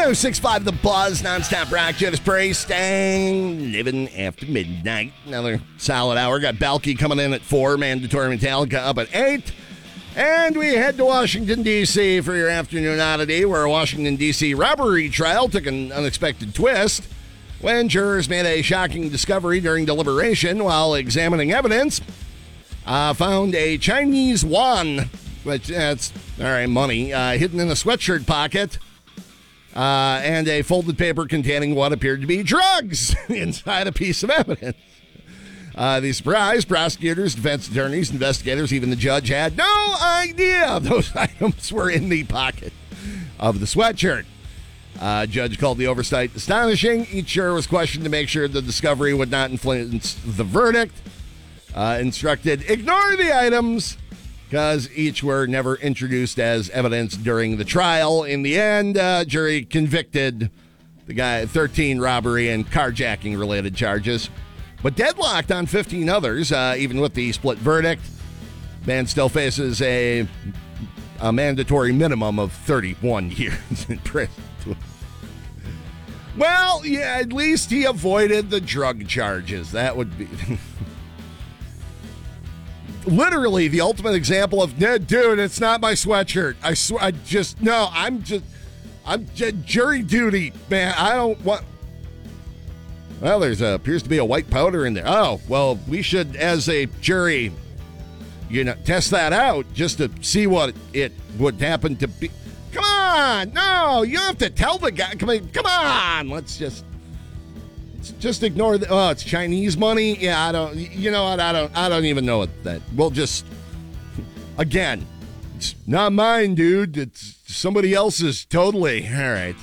106.5 The Buzz, nonstop rock, Judas Priest, and living after midnight. Another solid hour. Got Balky coming in at 4, Mandatory Metallica up at 8. And we head to Washington, D.C. for your afternoon oddity, where a Washington, D.C. robbery trial took an unexpected twist when jurors made a shocking discovery during deliberation while examining evidence. Found a Chinese yuan, which that's, all right, money, hidden in a sweatshirt pocket, and a folded paper containing what appeared to be drugs inside a piece of evidence. The surprise, prosecutors, defense attorneys, investigators, even the judge had no idea those items were in the pocket of the sweatshirt. Judge called the oversight astonishing. Each juror was questioned to make sure the discovery would not influence the verdict. Instructed, ignore the items, because each were never introduced as evidence during the trial. In the end, jury convicted the guy 13 robbery and carjacking related charges, but deadlocked on 15 others. Even with the split verdict, man still faces a mandatory minimum of 31 years in prison. Well, yeah, at least he avoided the drug charges. That would be literally the ultimate example of, dude, it's not my sweatshirt. I swear, I'm just jury duty, man. I don't want. Well, there's appears to be a white powder in there. Oh, well, we should, as a jury, test that out just to see what it would happen to be. Come on, no, you don't have to tell the guy. Come on, let's just ignore the. Oh, it's Chinese money. Yeah, I don't. You know what? I don't even know what that. We'll just. Again, it's not mine, dude. It's somebody else's. Totally. All right.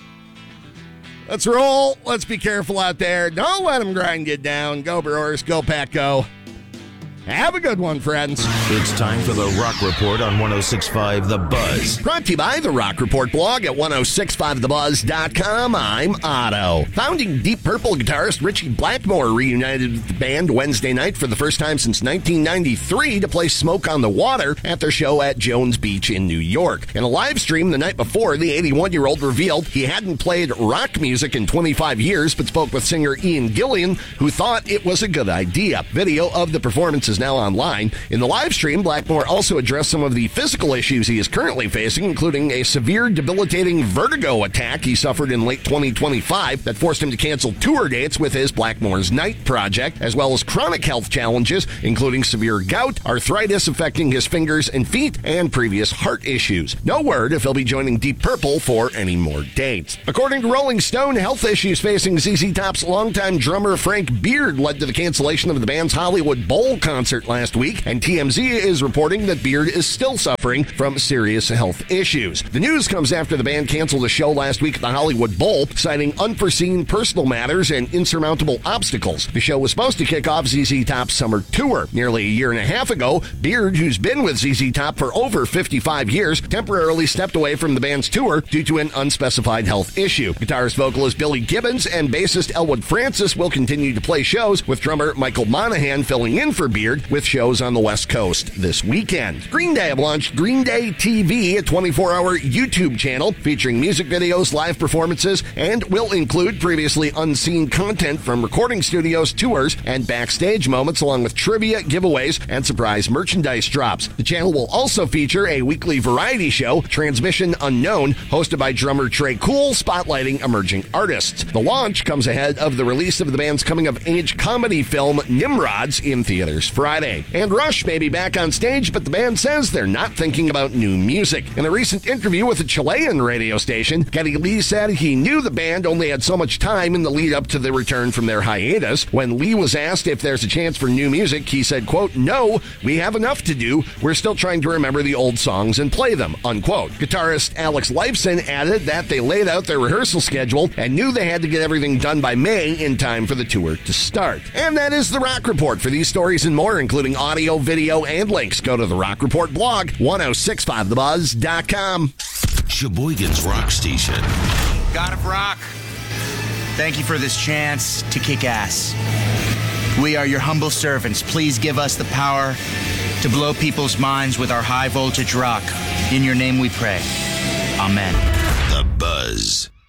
Let's roll. Let's be careful out there. Don't let them grind you down. Go Brewers. Go Pack. Go. Have a good one, friends. It's time for the Rock Report on 106.5 The Buzz. Brought to you by the Rock Report blog at 1065thebuzz.com. I'm Otto. Founding Deep Purple guitarist Richie Blackmore reunited with the band Wednesday night for the first time since 1993 to play Smoke on the Water at their show at Jones Beach in New York. In a live stream the night before, the 81-year-old revealed he hadn't played rock music in 25 years, but spoke with singer Ian Gillan, who thought it was a good idea. Video of the performance is now online. In the live stream, Blackmore also addressed some of the physical issues he is currently facing, including a severe, debilitating vertigo attack he suffered in late 2025 that forced him to cancel tour dates with his Blackmore's Night project, as well as chronic health challenges, including severe gout, arthritis affecting his fingers and feet, and previous heart issues. No word if he'll be joining Deep Purple for any more dates. According to Rolling Stone, health issues facing ZZ Top's longtime drummer Frank Beard led to the cancellation of the band's Hollywood Bowl concert last week, and TMZ is reporting that Beard is still suffering from serious health issues. The news comes after the band canceled a show last week at the Hollywood Bowl, citing unforeseen personal matters and insurmountable obstacles. The show was supposed to kick off ZZ Top's summer tour. Nearly a year and a half ago, Beard, who's been with ZZ Top for over 55 years, temporarily stepped away from the band's tour due to an unspecified health issue. Guitarist vocalist Billy Gibbons and bassist Elwood Francis will continue to play shows, with drummer Michael Monaghan filling in for Beard, with shows on the West Coast this weekend. Green Day have launched Green Day TV, a 24-hour YouTube channel featuring music videos, live performances, and will include previously unseen content from recording studios, tours, and backstage moments, along with trivia, giveaways, and surprise merchandise drops. The channel will also feature a weekly variety show, Transmission Unknown, hosted by drummer Trey Cool, spotlighting emerging artists. The launch comes ahead of the release of the band's coming-of-age comedy film Nimrods in theaters Friday. And Rush may be back on stage, but the band says they're not thinking about new music. In a recent interview with a Chilean radio station, Geddy Lee said he knew the band only had so much time in the lead up to the return from their hiatus. When Lee was asked if there's a chance for new music, he said, quote, "No, we have enough to do. We're still trying to remember the old songs and play them," unquote. Guitarist Alex Lifeson added that they laid out their rehearsal schedule and knew they had to get everything done by May in time for the tour to start. And that is the Rock Report. For these stories and more, including audio, video, and links, go to the Rock Report blog, 1065thebuzz.com. Sheboygan's Rock Station. God of Rock, thank you for this chance to kick ass. We are your humble servants. Please give us the power to blow people's minds with our high voltage rock. In your name we pray. Amen. The Buzz.